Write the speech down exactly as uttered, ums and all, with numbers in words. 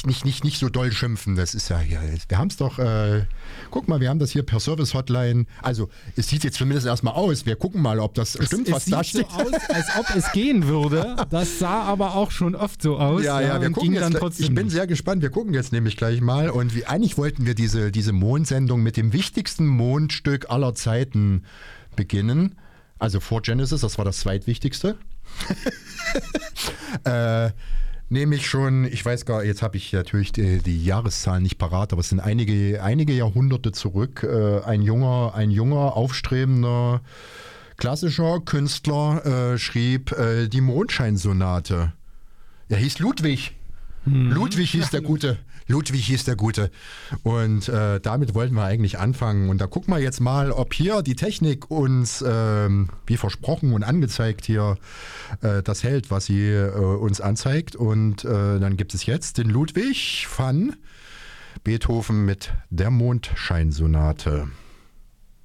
nicht, nicht, nicht so doll schimpfen. Das ist ja hier. Wir haben es doch, äh, guck mal, wir haben das hier per Service-Hotline. Also, es sieht jetzt zumindest erstmal aus. Wir gucken mal, ob das es, stimmt, es was da steht. Es sieht so aus, als ob es gehen würde. Das sah aber auch schon oft so aus. Ja, ja, ja wir gucken ging dann jetzt, trotzdem ich bin nicht. sehr gespannt. Wir gucken jetzt nämlich gleich mal. Und wie, eigentlich wollten wir diese, diese Mondsendung mit dem wichtigsten Mondstück aller Zeiten beginnen. Also vor Genesis, das war das zweitwichtigste. äh, Nämlich schon, ich weiß gar, jetzt habe ich natürlich die, die Jahreszahlen nicht parat, aber es sind einige, einige Jahrhunderte zurück. Äh, ein junger, ein junger, aufstrebender, klassischer Künstler äh, schrieb äh, die Mondscheinsonate. Er hieß Ludwig. Hm. Ludwig hieß der Gute. Ludwig hieß der Gute. Und äh, damit wollten wir eigentlich anfangen. Und da gucken wir jetzt mal, ob hier die Technik uns, ähm, wie versprochen und angezeigt, hier äh, das hält, was sie äh, uns anzeigt. Und äh, dann gibt es jetzt den Ludwig van Beethoven mit der Mondscheinsonate.